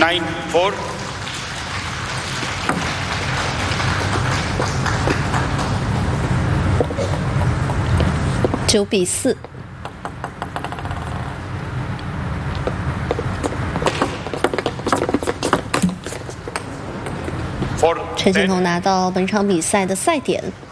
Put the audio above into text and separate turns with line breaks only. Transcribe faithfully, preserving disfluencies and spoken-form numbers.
nine four.
九比四。陈幸同拿到本场比赛的赛点。